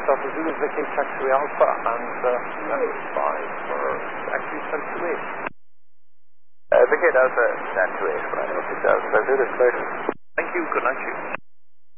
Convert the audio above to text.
Delta Zulu, Vicky, taxi Alpha, and level 5 for actually 28. Vicky Delta, 28, but I hope it does. I'll do this later. Thank you, good night to you.